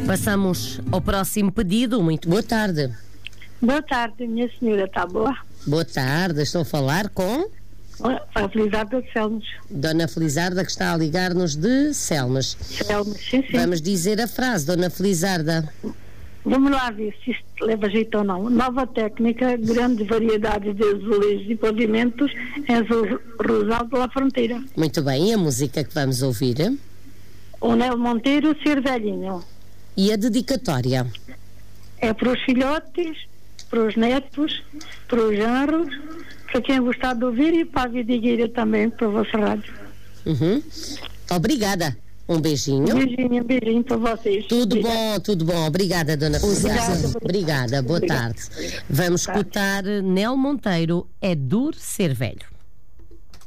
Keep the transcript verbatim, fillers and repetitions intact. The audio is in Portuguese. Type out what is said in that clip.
Passamos ao próximo pedido. Muito boa tarde. Boa tarde, minha senhora, está boa? Boa tarde, estou a falar com A Felizarda de Selmes. Dona Felizarda, que está a ligar-nos de Selmes. Selmes, sim, sim. Vamos dizer a frase, Dona Felizarda. Vamos lá ver se isto leva jeito ou não. Nova técnica, grande variedade de azulejos e pavimentos em Ro- Rosal de la Fronteira. Muito bem, e a música que vamos ouvir? O Nel Monteiro, Ser Velhinho. E a dedicatória? É para os filhotes, para os netos, para os genros, para quem gostar de ouvir e para a vidigueira também, para a vossa rádio. Uhum. Obrigada. Um beijinho. Um beijinho, um beijinho para vocês. Tudo Obrigada. bom, tudo bom. Obrigada, Dona Felizarda. Obrigada. Obrigada, boa Obrigada. tarde. Vamos escutar Nel Monteiro, É Duro Ser Velho.